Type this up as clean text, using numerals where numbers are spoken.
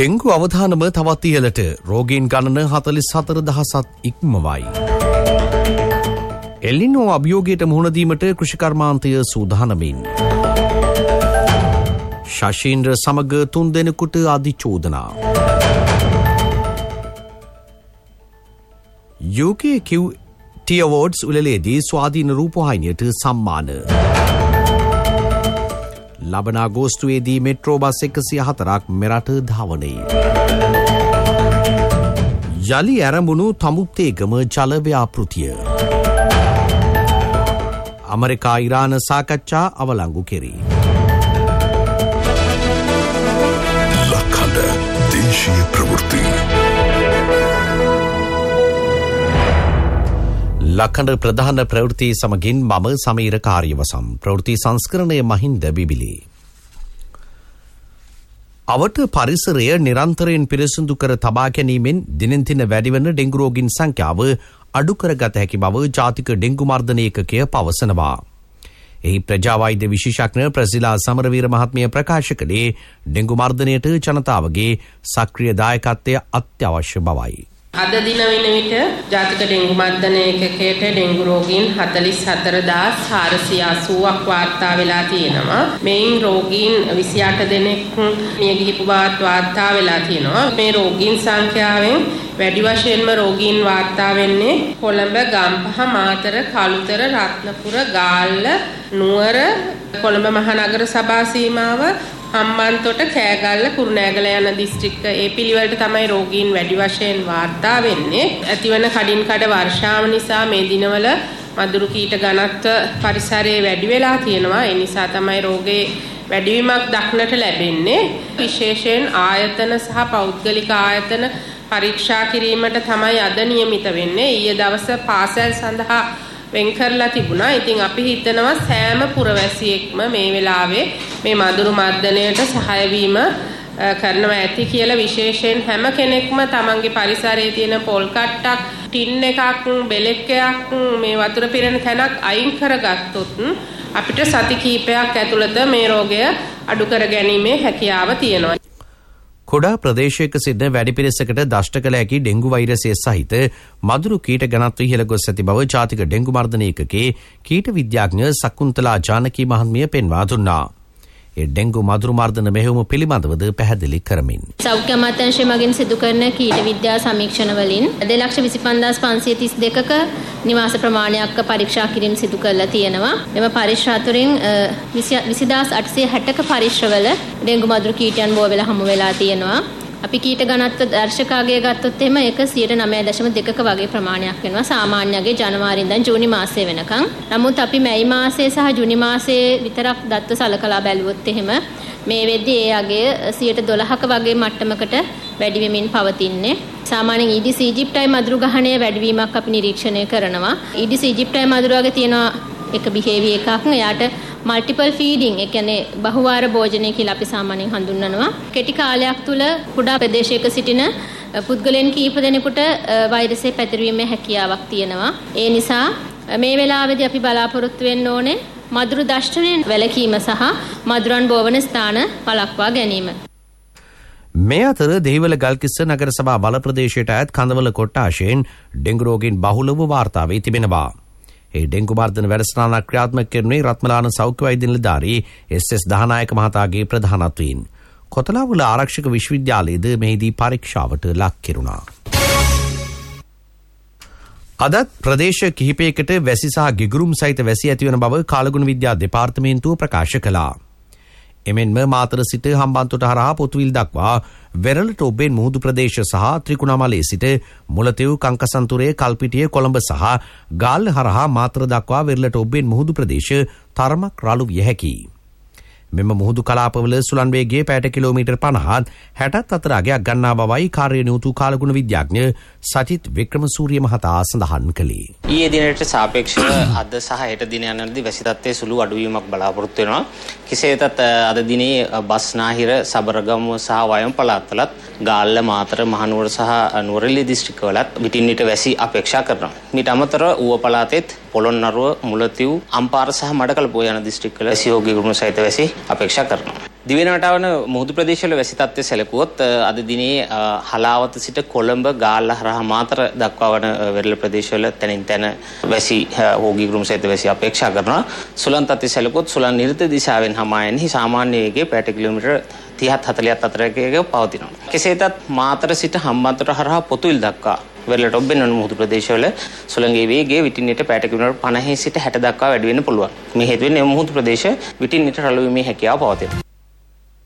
Dengue අවධානම තවත් ඉහළට. රෝගීන් ගණන 44,000ක් ඉක්මවයි. එල්නිනෝ අභියෝගයට මුහුණ දීමට කෘෂිකර්මාන්තය සූදානමින්. ශෂීන්ද්‍ර සමග 3 දෙනෙකුට අධිචෝදනා. UK QT Awards උළෙලේදී ස්වාධීන රූපවාහිනියට සම්මාන. ලබන අගෝස්තුවේදී මෙට්‍රෝ බස් 104ක් මෙරට ධාවනයේ. යලි ඇරඹුණු තමුත්තේගම ජල ව්‍යාපෘතිය. අමරිකා ඉරාන සාකච්ඡා අවලංගු කෙරේ. ලක්හඬ දේශීය ප්‍රවෘත්ති. ලක්හඬ ප්‍රධාන ප්‍රවෘත්ති සමගින් මම සමීර කාර්යවසම්. ප්‍රවෘත්ති සංස්කරණය මහින්ද බිබිලි. අවට පරිසරය නිරන්තරයෙන් පිරිසිදු කර තබා ගැනීමෙන් දිනෙන් දින වැඩිවන ඩෙංගු රෝගීන් සංඛ්‍යාව අඩු කරගත හැකි බව ජාතික ඩෙංගු මර්ධන ඒකකය පවසනවා. එහි ප්‍රජා වෛද්‍ය විශේෂඥ ප්‍රසිලා සමරවීර මහත්මිය ප්‍රකාශ කළේ ඩෙංගු මර්ධනයට ජනතාවගේ සක්‍රිය දායකත්වය අත්‍යවශ්‍ය බවයි. අද දින වෙන විට ජාතික ඩෙංගු මර්ධන ඒකකයට ඩෙංගු රෝගීන් 44,480ක් වාර්තා වෙලා තියෙනවා. මෙයින් රෝගීන් 28 දෙනෙක් මිය ගිහිපු බවත් වාර්තා වෙලා තියෙනවා. මේ රෝගීන් සංඛ්‍යාවෙන් වැඩි වශයෙන්ම රෝගීන් වාර්තා වෙන්නේ කොළඹ, ගම්පහ, මාතර, කළුතර, රත්නපුර, ගාල්ල, නුවර, කොළඹ මහනගර සභා සීමාව, හම්බන්තොට, කෑගල්ල, කුරුණෑගල යන දිස්ත්‍රික්ක ඒ පිළිවෙලට තමයි රෝගීන් වැඩි වශයෙන් වාර්තා වෙන්නේ. ඇතිවන කඩින් කඩ වර්ෂාව නිසා මේ දිනවල මදුරු කීට ඝනත්ව පරිසරයේ වැඩි වෙලා තියෙනවා. ඒ නිසා තමයි රෝගේ වැඩිවීමක් දක්නට ලැබෙන්නේ. විශේෂයෙන් ආයතන සහ පෞද්ගලික ආයතන පරීක්ෂා කිරීමට තමයි අද නියමිත වෙන්නේ. ඊයේ දවස පාසල් සඳහා වෙන් කරලා තිබුණා. ඉතින් අපි හිතනවා සෑම පුරවැසියෙක්ම මේ වෙලාවේ මේ මදුරු මර්ධනයට සහාය වීම කරනවා ඇති කියලා. විශේෂයෙන් හැම කෙනෙක්ම තමන්ගේ පරිසරයේ තියෙන පොල් කට්ටක්, ටින් එකක්, බෙලෙක්කයක්, මේ වතුර පිරෙන තැනක් අයින් කරගත්තොත් අපිට සති කිහිපයක් ඇතුළත මේ රෝගය අඩු කර ගැනීමේ හැකියාව තියෙනවා. කොඩා ප්‍රදේශයක සිට වැඩි පිරිසකට දෂ්ට කළ හැකි ඩෙංගු වෛරසය සහිත මදුරු කීට ඝනත්වය ඉහළ ගොස් ඇති බව ජාතික ඩෙංගු මර්ධන ඒකකයේ කීට විද්‍යාඥ සකුන්තලා ජානකී මහත්මිය පෙන්වා දුන්නා. ඒ ඩෙංගු මදුරු මර්ධන මෙහෙයුම පිළිබඳවද පැහැදිලි කරමින්. සෞඛ්‍ය අමාත්‍යාංශය මගින් සිදු කරන කීට විද්‍යා සමීක්ෂණ වලින් 2,25,532ක නිවාස ප්‍රමාණයක් පරීක්ෂා කිරීම සිදු කරලා තියෙනවා. මෙම පරීක්ෂා අතරින් 20,860ක පරීක්ෂවල ඩෙංගු මදුරු කීටයන් බෝ වෙලා හමු වෙලා තියෙනවා. අපි කීට ඝනත්ව දර්ශකාගය ගත්තොත් එහෙම ඒක 9.2ක වගේ ප්‍රමාණයක් වෙනවා සාමාන්‍යගේ ජනවාරි ඉඳන් ජූනි මාසයේ වෙනකන්. නමුත් අපි මැයි මාසයේ සහ ජූනි මාසයේ විතරක් දත්ත සලකලා බැලුවොත් එහෙම මේ වෙද්දී ඒ අගය 12ක වගේ මට්ටමකට වැඩි වෙමින් පවතින්නේ. සාමාන්‍යයෙන් ඊඩිස් ඊජිප්ටයි මදුරු ගහණය වැඩිවීමක් අපි නිරීක්ෂණය කරනවා. ඊඩිස් ඊජිප්ටයි මදුරු වගේ තියෙනවා එක බිහේවියර් එකක්. එයාට මල්ටිපල් ෆීඩින්, ඒ කියන්නේ බහුවාර භෝජනය කියලා අපි සාමාන්‍යයෙන් හඳුන්වනවා. කෙටි කාලයක් තුල කුඩා ප්‍රදේශයක සිටින පුද්ගලයන් කීප දෙනෙකුට වෛරසය පැතිරීමේ හැකියාවක් තියෙනවා. ඒ නිසා මේ වෙලාවේදී අපි බලාපොරොත්තු වෙන්න ඕනේ මදුරු දෂ්ටනයෙන් වැළකීම සහ මදුරන් බෝවන ස්ථාන වළක්වා ගැනීම. මේ අතර දෙහිවල ගල්කිස්ස නගර සභා බල ප්‍රදේශයට අයත් කඳවල කොට්ටාශයෙන් ඩෙංගු රෝගීන් බහුලව වාර්තා වී තිබෙනවා. ඒ ඩෙංගු මර්ධන වැඩසටහනක් ක්‍රියාත්මක කෙරුණේ රත්මලාන සෞඛ්‍ය වෛද්‍ය නිලධාරී SS දහනායක මහතාගේ ප්‍රධානත්වයෙන්. කොතලාවල ආරක්ෂක විශ්වවිද්‍යාලයේද මෙහිදී පරීක්ෂාවට ලක් කෙරුණා. අදත් ප්‍රදේශ කිහිපයකට වැසි සහ ගිගුරුම් සහිත වැසි ඇතිවන බව කාලගුණ විද්‍යා දෙපාර්තමේන්තුව ප්‍රකාශ කළා. එමෙන්ම මාතර සිට හම්බන්තොට හරහා පොතුවිල් දක්වා වෙරළට ඔබෙන් මුහුදු ප්‍රදේශ සහ ත්‍රිකුණාමලයේ සිට මුලතෙව් කංකසන්තුරේ කල්පිටිය කොළඹ සහ ගාල්ල හරහා මාතර දක්වා වෙරළට ඔබෙන් මුහුදු ප්‍රදේශ තරමක් රළු විය හැකියි. මෙම මුහුදු කලාපවල සුළං වේගය පැයට කිලෝමීටර් 50ත් 60ත් අතර අගයක් ගන්නා බවයි කාර්යනියුතු කාලගුණ විද්‍යාඥ සජිත් වික්‍රමසූරිය මහතා සඳහන් කළේ. ඊයේ දිනට සාපේක්ෂව අද සහ හෙට දින යනදී වැසි තත්ත්වයේ සුළු අඩුවීමක් බලාපොරොත්තු වෙනවා. කෙසේ වෙතත් අද දිනේ බස්නාහිර, සබරගමුව සහ වයම් පළාත්වලත් ගාල්ල, මාතර, මහනුවර සහ නුවරඑළිය දිස්ත්‍රික්කවලත් විටින් විට වැසි අපේක්ෂා කරනවා. මීට අමතරව ඌව පළාතෙත් පොළොන්නරුව, මුලතිව්, අම්පාර සහ මඩකලපුව යන දිස්ත්‍රික්කවල වැසි යෝගී ගුණ සහිත වැසි අපේක්ෂා කරනවා. දිවෙන වටාවන මුහුදු ප්‍රදේශවල වැසි තත්ත්වය සැලකුවොත් අද දිනේ හලාවත සිට කොළඹ ගාල්ල හරහා මාතර දක්වා වන වෙරළ ප්‍රදේශවල තැනින් තැන වැසි හෝගී ගිගුරුම් සහිත වැසි අපේක්ෂා කරනවා. සුළං තත්ත්වය සැලකුවොත් සුළං නිර්ත දිශාවෙන් හමා යන්නේ සාමාන්‍ය වේගයේ පැයට කිලෝමීටර 30 40 අතරක පවතිනවා. කෙසේතත් මාතර සිට හම්බන්තොට හරහා පොතුවිල් දක්වා වෙරළට ඔබ්බෙන වන මුහුදු ප්‍රදේශවල සුළංගේ වේගය විටින් විට පැයට කිලෝමීටර 50 සිට 60 දක්වා වැඩි වෙන්න පුළුවන්. මේ හේතුවෙන් මේ මුහුදු ප්‍රදේශ විටින් විට රළු වීමේ හැකියාව පවතිනවා.